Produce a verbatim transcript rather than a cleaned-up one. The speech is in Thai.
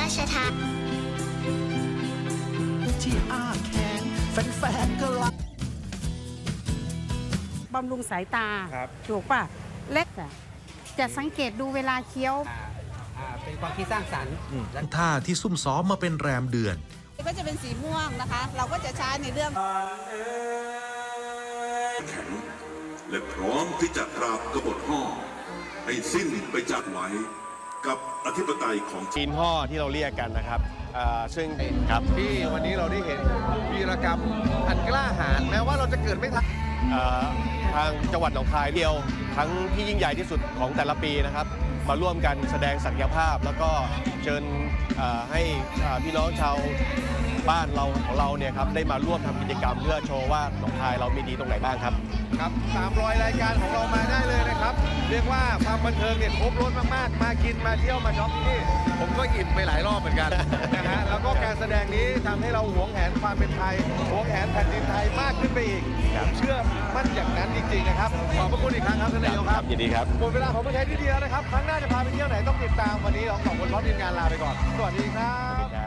ชทานที่อ้าแขนแฟนๆก็รักบำรุงสายตาถูกป่ะเล็กอะจะสังเกตดูเวลาเคี้ยวเป็นความคิดสร้างสรรค์ท่าที่ซุ่มซ้อมมาเป็นแรมเดือนก็จะเป็นสีม่วงนะคะเราก็จะใช้ในเรื่องแข็งและพร้อมที่จะปราบกบฏห่อให้สิ้นไปจากไว้กับอธิปไตยของจีนห่อที่เราเรียกกันนะครับซึ่งครับที่วันนี้เราได้เห็นวีรกรรมอันกล้าหาญแม้ว่าเราจะเกิดไม่ทันทางจังหวัดหนองคายเดียวทั้งที่ยิ่งใหญ่ที่สุดของแต่ละปีนะครับมาร่วมกันแสดงศักยภาพแล้วก็เชิญให้พี่น้องชาวบ้านเราของเราเนี่ยครับได้มาร่วมทำกิจกรรมเพื่อโชว์ว่าหนองคายเรามีดีตรงไหนบ้างครับครับสามร้อยรายการของเรามาได้เลยนะครับเรียกว่าความบันเทิงเนี่ยครบรถมากๆมากินมาเที่ยวมาช็อปที่นี่ผมก็อิ่มไปหลายรอบเหมือนกันนะฮะแล้วก็การแสดงนี้ทำให้เราหวงแหนความเป็นไทยหวงแหนแผ่นดินไทยมากขึ้นไปอีกเชื่อมั่นอย่างนั้นจริงๆนะครับขอบพระคุณอีกครั้งครับท่านนายกครับยินดีครับหมดเวลาของประเทศที่เดียวนะครับครั้งหน้าจะพาไปเที่ยวไหนต้องติดตามวันนี้เราสองคนพร้อมทีมงานลาไปก่อนสวัสดีครับ